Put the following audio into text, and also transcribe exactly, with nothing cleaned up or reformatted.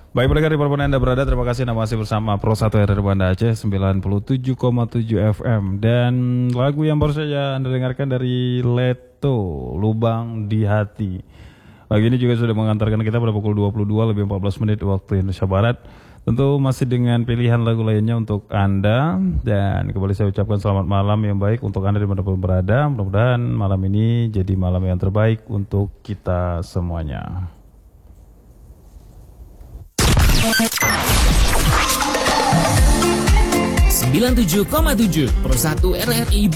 Baik pendengar dimanapun Anda berada, terima kasih Anda masih bersama Pro satu R R Banda Aceh sembilan puluh tujuh koma tujuh F M. Dan lagu yang baru saja Anda dengarkan dari Leto, Lubang di Hati. Lagu ini juga sudah mengantarkan kita pada pukul dua puluh dua lebih empat belas menit waktu Indonesia Barat. Tentu masih dengan pilihan lagu lainnya untuk Anda. Dan kembali saya ucapkan selamat malam yang baik untuk Anda dimanapun berada. Mudah-mudahan malam ini jadi malam yang terbaik untuk kita semuanya. sembilan puluh tujuh koma tujuh Pro satu R R I